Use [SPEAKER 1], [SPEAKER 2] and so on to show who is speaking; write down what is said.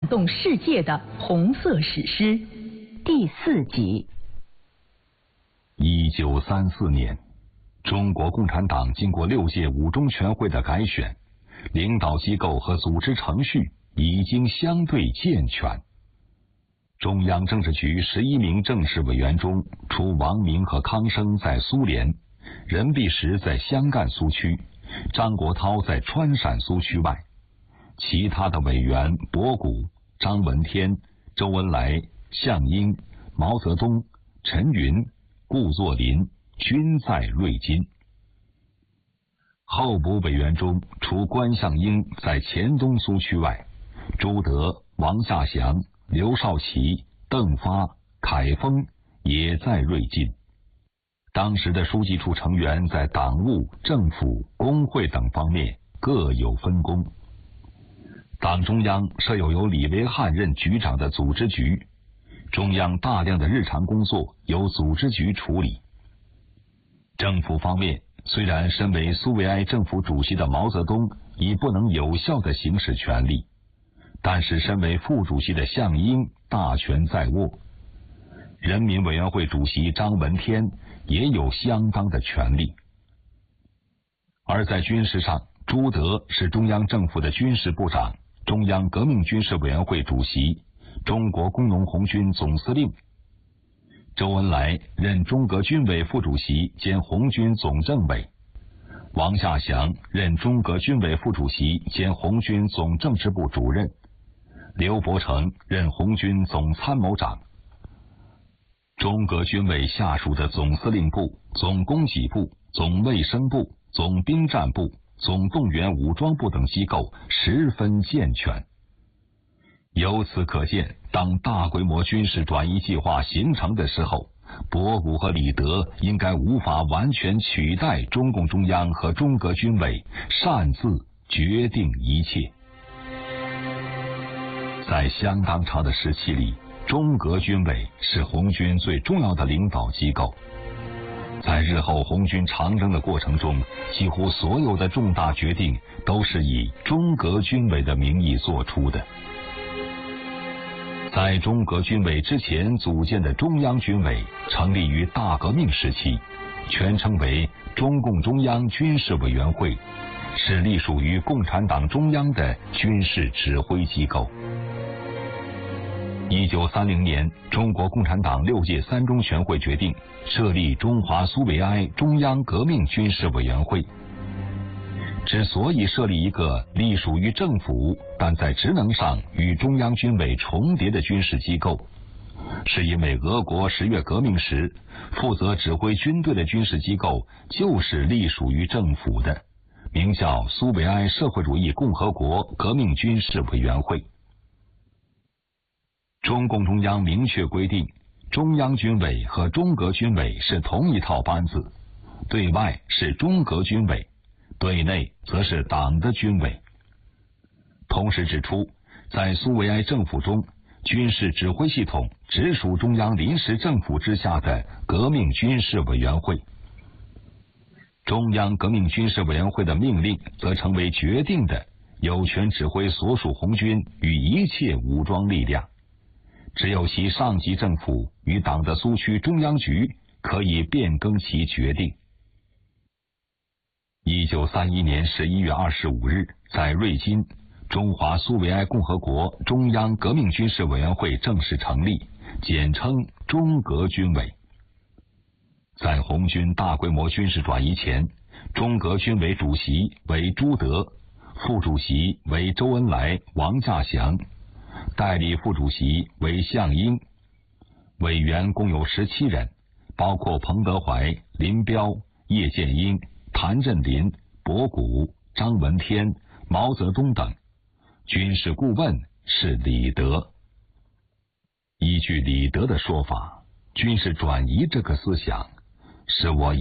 [SPEAKER 1] 动世界的红色史诗第4集。
[SPEAKER 2] 1934年，中国共产党经过6届五中全会的改选，领导机构和组织程序已经相对健全。中央政治局11名正式委员中，除王明和康生在苏联，任弼时在湘赣苏区，张国焘在川陕苏区外，其他的委员博古、张闻天、周恩来、项英、毛泽东、陈云、顾作霖均在瑞金。候补委员中，除关向应在黔东苏区外，朱德、王稼祥、刘少奇、邓发、凯丰也在瑞金。当时的书记处成员在党务、政府、工会等方面各有分工。党中央设有由李维汉任局长的组织局，中央大量的日常工作由组织局处理。政府方面，虽然身为苏维埃政府主席的毛泽东已不能有效地行使权力，但是身为副主席的项英大权在握，人民委员会主席张闻天也有相当的权力。而在军事上，朱德是中央政府的军事部长、中央革命军事委员会主席、中国工农红军总司令。周恩来任中革军委副主席兼红军总政委，王稼祥任中革军委副主席兼红军总政治部主任，刘伯承任红军总参谋长。中革军委下属的总司令部、总供给部、总卫生部、总兵站部、总动员武装部等机构十分健全。由此可见，当大规模军事转移计划形成的时候，博古和李德应该无法完全取代中共中央和中革军委擅自决定一切。在相当长的时期里，中革军委是红军最重要的领导机构。在日后红军长征的过程中，几乎所有的重大决定都是以中革军委的名义做出的。在中革军委之前组建的中央军委成立于大革命时期，全称为中共中央军事委员会，是隶属于共产党中央的军事指挥机构。1930年，中国共产党6届3中全会决定设立中华苏维埃中央革命军事委员会。之所以设立一个隶属于政府但在职能上与中央军委重叠的军事机构，是因为俄国10月革命时负责指挥军队的军事机构就是隶属于政府的，名叫苏维埃社会主义共和国革命军事委员会。中共中央明确规定，中央军委和中革军委是同一套班子，对外是中革军委，对内则是党的军委。同时指出，在苏维埃政府中，军事指挥系统直属中央临时政府之下的革命军事委员会。中央革命军事委员会的命令则成为决定的，有权指挥所属红军与一切武装力量。只有其上级政府与党的苏区中央局可以变更其决定。1931年11月25日，在瑞金，中华苏维埃共和国中央革命军事委员会正式成立，简称中革军委。在红军大规模军事转移前，中革军委主席为朱德，副主席为周恩来、王稼祥，代理副主席为项英，委员共有17人，包括彭德怀、林彪、叶剑英、谭震林、博古、张闻天、毛泽东等。军事顾问是李德。依据李德的说法，军事转移这个思想是我